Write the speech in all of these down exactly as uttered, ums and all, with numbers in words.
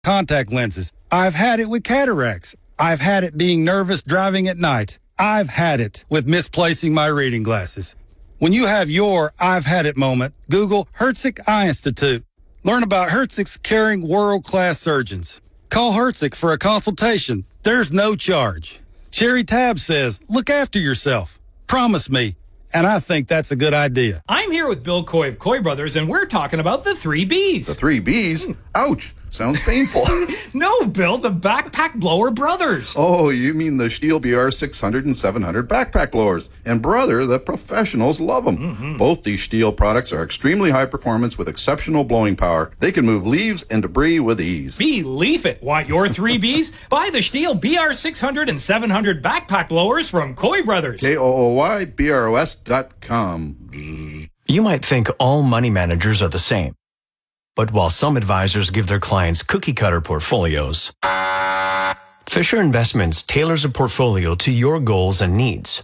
contact lenses. I've had it with cataracts. I've had it being nervous driving at night. I've had it with misplacing my reading glasses. When you have your I've had it moment, Google Herzig Eye Institute. Learn about Herzig's caring world-class surgeons. Call Herzig for a consultation. There's no charge. Sherry Tabb says, look after yourself. Promise me. And I think that's a good idea. I'm here with Bill Coy of Coy Brothers, and we're talking about the three B's. The three B's? Ouch. Sounds painful. No, Bill, the Backpack Blower Brothers. Oh, you mean the Stihl B R six hundred and seven hundred backpack blowers. And brother, the professionals love them. Mm-hmm. Both these Stihl products are extremely high performance with exceptional blowing power. They can move leaves and debris with ease. Believe it. Want your three B's? Buy the Stihl B R six hundred and seven hundred backpack blowers from Coy Brothers. K O O Y B R O S dot com. You might think all money managers are the same. But while some advisors give their clients cookie-cutter portfolios, Fisher Investments tailors a portfolio to your goals and needs.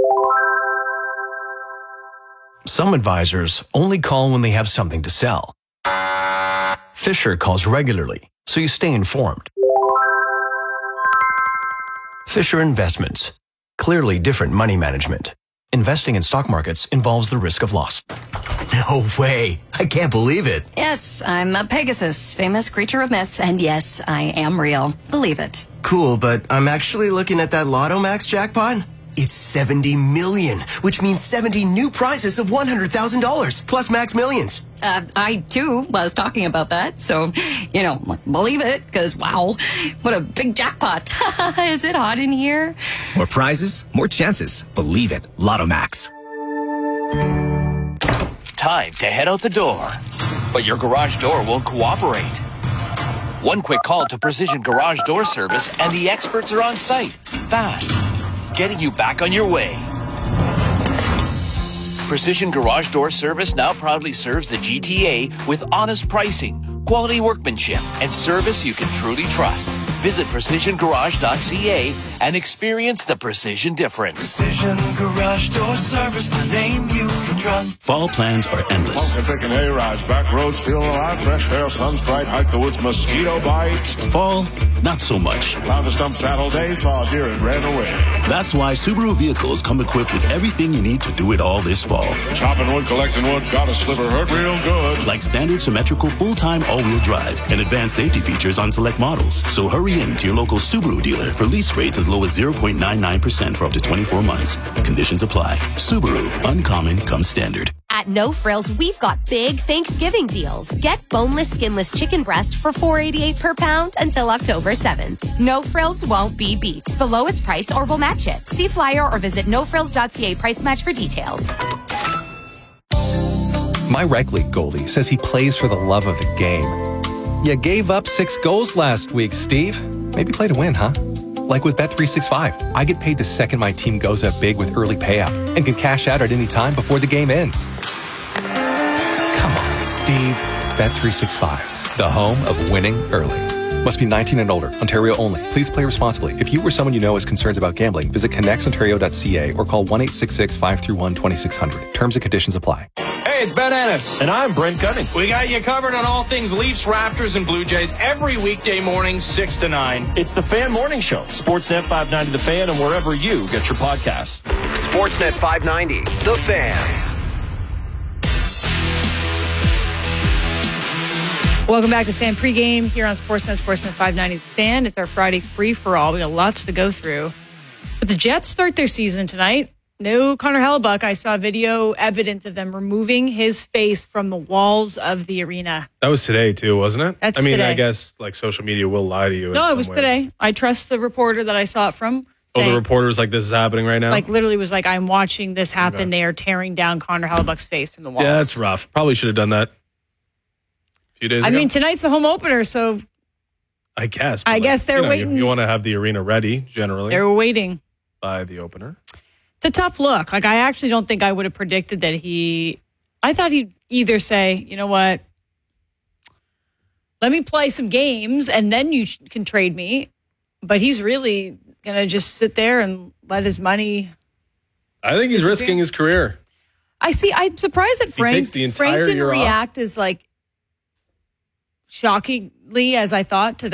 Some advisors only call when they have something to sell. Fisher calls regularly, so you stay informed. Fisher Investments. Clearly different money management. Investing in stock markets involves the risk of loss. No way. I can't believe it. Yes, I'm a Pegasus, famous creature of myth, and yes, I am real. Believe it. Cool, but I'm actually looking at that Lotto Max jackpot. It's seventy million, which means seventy new prizes of one hundred thousand dollars, plus Max Millions. Uh, I, too, was talking about that, so, you know, believe it, because, wow, what a big jackpot. Is it hot in here? More prizes, more chances. Believe it. Lotto Max. Time to head out the door, but your garage door won't cooperate. One quick call to Precision Garage Door Service and the experts are on site, fast, getting you back on your way. Precision Garage Door Service now proudly serves the G T A with honest pricing, quality workmanship, and service you can truly trust. Visit precision garage dot c a and experience the precision difference. Precision Garage Door Service, the name you can trust. Fall plans are endless. Pumpkin picking hay rides, back roads feeling alive, fresh air, sun's bright, hike the woods, mosquito bites. Fall, not so much. Found a stump saddle day, saw a deer and ran away. That's why Subaru vehicles come equipped with everything you need to do it all this fall. Chopping wood, collecting wood, got a sliver hurt real good. Like standard symmetrical full-time all-wheel drive and advanced safety features on select models. So hurry in to your local Subaru dealer for lease rates as low as zero point nine nine percent for up to twenty-four months. Conditions apply. Subaru, uncommon comes standard. At No Frills, we've got big Thanksgiving deals. Get boneless, skinless chicken breast for four dollars and eighty-eight cents per pound until October seventh. No Frills won't be beat. The lowest price or we'll match it. See flyer or visit no frills dot c a price match for details. My rec league goalie says he plays for the love of the game. You gave up six goals last week, Steve. Maybe play to win, huh? Like with Bet three sixty-five, I get paid the second my team goes up big with early payout and can cash out at any time before the game ends. Come on, Steve. Bet three sixty-five, the home of winning early. Must be nineteen and older. Ontario only. Please play responsibly. If you or someone you know has concerns about gambling, visit connects ontario dot c a or call one eight six six, five three one, two six zero zero. Terms and conditions apply. Hey, it's Ben Ennis. And I'm Brent Cunning. We got you covered on all things Leafs, Raptors, and Blue Jays every weekday morning, six to nine. It's the Fan Morning Show. Sportsnet five ninety The Fan and wherever you get your podcasts. Sportsnet five ninety The Fan. Welcome back to Fan Pregame here on Sportsnet, Sportsnet five ninety The Fan. It's our Friday free-for-all. We got lots to go through. But the Jets start their season tonight. No Connor Hellebuyck. I saw video evidence of them removing his face from the walls of the arena. That was today, too, wasn't it? That's I mean, today. I guess like social media will lie to you. No, it was way. today. I trust the reporter that I saw it from. Oh, the reporter was like, this is happening right now? Like, literally was like, I'm watching this happen. Okay. They are tearing down Connor Hellebuyck's face from the walls. Yeah, that's rough. Probably should have done that a few days I ago. I mean, tonight's the home opener, so... I guess. I like, guess they're you know, waiting. You, you want to have the arena ready, generally. They were waiting. By the opener. It's a tough look. Like, I actually don't think I would have predicted that he... I thought he'd either say, you know what, let me play some games and then you can trade me. But he's really going to just sit there and let his money... I think he's disappear. risking his career. I see. I'm surprised that Frank, takes the entire Frank didn't year off. react as like, shockingly as I thought to